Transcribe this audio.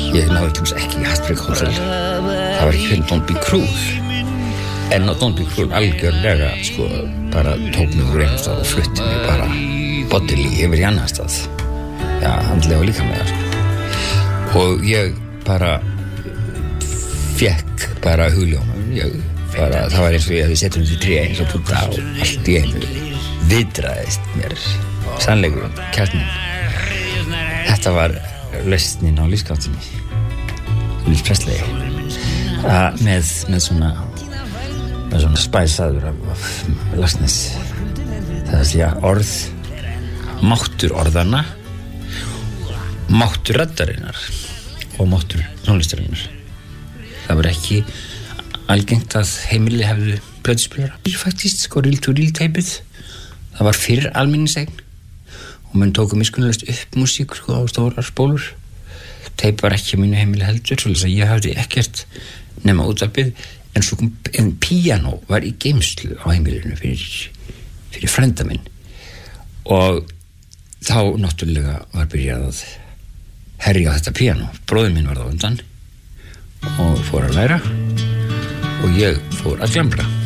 Ég náði til þess ekki í Heartbreak Hotel. Það var ekki Don't Be Cruel. En á Don't Be Cruel algjörlega sko bara tók mig úr einhvers stað og flutti mig bara bodily yfir í annan stað. Já, andlega og líka með það sko. Og ég bara fekk bara hugljóma. Það var eins og ég hefði sett undir tré eins og putta og allt í einu viðdraðist mér sannleikurinn, kjarninn. Þetta var lausnin á lífskraftinni, lífspresslegi, með svona spæsaður af Laxness. Það er því að orð, máttur orðanna, máttur raddarinnar og máttur tónlistarinnar. Það var ekki algengt að heimili hefðu plötuspilara. Faktist, sko, reel-to-reel teipið. Það var fyrir almenningseign og menn tóku miskunnarlegst upp músík sko á stórar spólur. Teip var ekki á mínu heimili heldur, svolítið að ég hafði ekkert nema útvarpið, en svo kom píanó var í geymslu á heimilinu fyrir frænda minn. Og þá náttúrulega var byrjað að herja á þetta píanó. Bróðir minn var þá undan og fór að læra og ég fór að glambra.